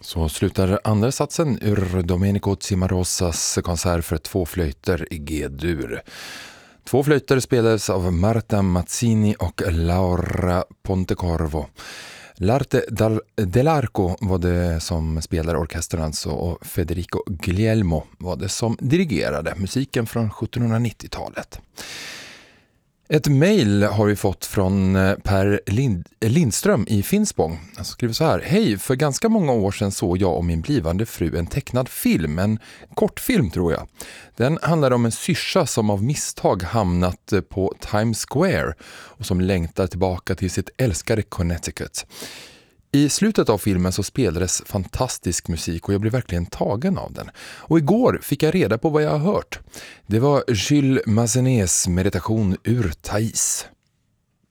Så slutar andra satsen ur Domenico Cimarosas konsert för 2 flöjter i G-dur. 2 flöjter spelades av Marta Mazzini och Laura Pontecorvo. L'Arte dell'Arco var det som spelade orkestern alltså, och Federico Guglielmo var det som dirigerade musiken från 1790-talet. Ett mejl har vi fått från Per Lindström i Finspång. Han skriver så här: hej, för ganska många år sedan såg jag och min blivande fru en tecknad film, en kortfilm tror jag. Den handlar om en syrsa som av misstag hamnat på Times Square och som längtar tillbaka till sitt älskade Connecticut. I slutet av filmen så spelades fantastisk musik och jag blev verkligen tagen av den. Och igår fick jag reda på vad jag har hört. Det var Jules Massenets meditation ur Thais.